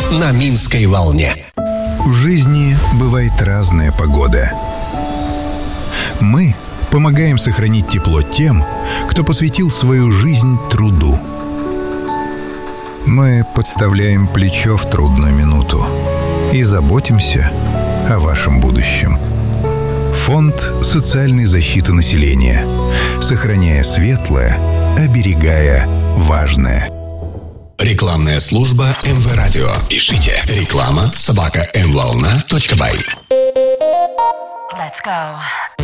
на Минской волне. В жизни бывает разная погода. Мы помогаем сохранить тепло тем, кто посвятил свою жизнь труду. Мы подставляем плечо в трудную минуту и заботимся о вашем будущем. Фонд социальной защиты населения. Сохраняя светлое, оберегая важное. Рекламная служба МВ Радио. Пишите реклама @mvolna.by. Let's go.